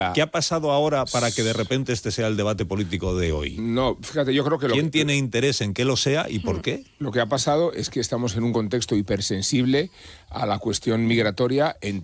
¿Qué ha pasado ahora para que de repente este sea el debate político de hoy? No, fíjate, yo creo que... ¿Quién tiene interés en que lo sea y por qué? Lo que ha pasado es que estamos en un contexto hipersensible a la cuestión migratoria en